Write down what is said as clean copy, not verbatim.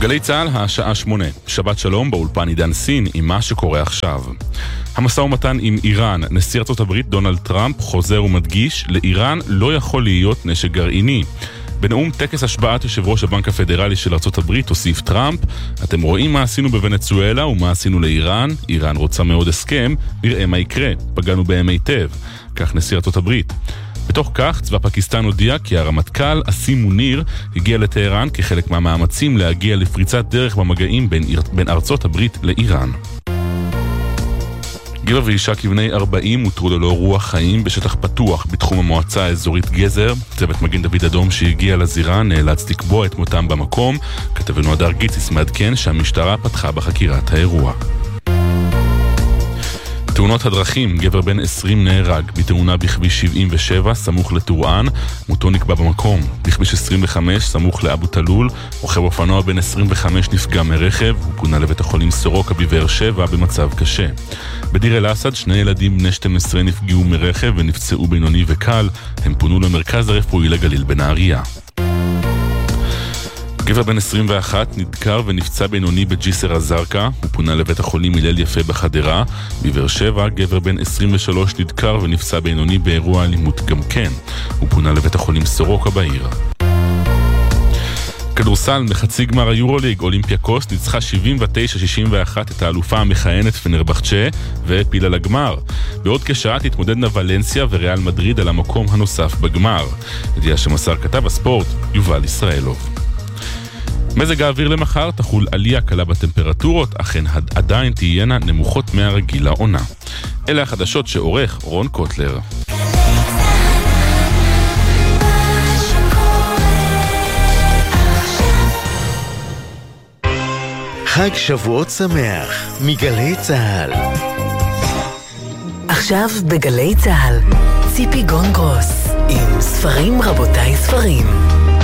גלי צהל, השעה 8. שבת שלום, באולפן עידן סין עם מה שקורה עכשיו. המשא ומתן עם איראן. נשיא ארצות הברית דונלד טראמפ חוזר ומדגיש, לאיראן לא יכול להיות נשק גרעיני. בנאום טקס השבעת יושב ראש הבנק הפדרלי של ארצות הברית הוסיף טראמפ, אתם רואים מה עשינו בוונצואלה ומה עשינו לאיראן, איראן רוצה מאוד הסכם, נראה מה יקרה, פגענו בהם היטב. כך נשיא ארצות הברית. בתוך כך, צבא פקיסטן הודיע כי הרמטכ"ל אסים מוניר הגיע לטהרן כחלק מהמאמצים להגיע לפריצת דרך במגעים בין ארצות הברית לאיראן. גבר ואישה כבני 40 הותרו ללא רוח חיים בשטח פתוח בתחום המועצה האזורית גזר. צוות מגן דוד אדום שהגיע לזירה נאלץ לקבוע את מותם במקום. כתבנו הדר גיציס מעדכן שהמשטרה פתחה בחקירת האירוע. תאונות הדרכים, גבר בן 20 נהרג בתאונה בכביש 77 סמוך לטורען, מותו נקבע במקום. בכביש 25 סמוך לאבו תלול, רוכב אופנוע בן 25 נפגע מרכב, הוא פונה לבית החולים סורוקה בבאר שבע במצב קשה. בדיר אל אסד שני ילדים בני 12 נפגעו מרכב ונפצעו בינוני וקל, הם פונו למרכז הרפואי לגליל בנהריה. גבר בן 21 נדקר ונפצע בינוני בג'יסר א-זרקא, הוא פונה לבית החולים הלל יפה בחדרה. בבאר שבע גבר בן 23 נדקר ונפצע בינוני באירוע אלימות גם כן, הוא פונה לבית החולים סורוקה בעיר. כדורסל, בחצי גמר היורוליג, אולימפיאקוס ניצחה 79-61 את האלופה המכהנת פנרבחצ'ה והפילה לגמר. בעוד כשעה תתמודדנה ולנסיה וריאל מדריד על המקום הנוסף בגמר. ידיעה שמסר כתב הספורט יובל ישראלוב. מזג האוויר למחר תחול עלייה קלה בטמפרטורות, אך הן עדיין תהיינה נמוכות מהרגיל לעונה. אלה החדשות שעורך רון קוטלר. חג שבועות שמח מגלי צהל. עכשיו בגלי צהל ציפי גונגרוס עם ספרים רבותיי ספרים.